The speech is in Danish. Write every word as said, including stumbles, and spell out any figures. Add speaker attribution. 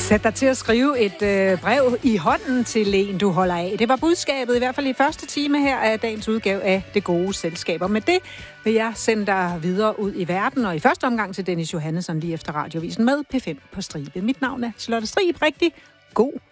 Speaker 1: Sæt dig til at skrive et øh, brev i hånden til en, du holder af. Det var budskabet, i hvert fald i første time her af dagens udgave af Det Gode Selskab. Og med det vil jeg sende dig videre ud i verden, og i første omgang til Dennis Johannesson lige efter radiovisen med P fem på stribe. Mit navn er Charlotte Strib. Rigtig god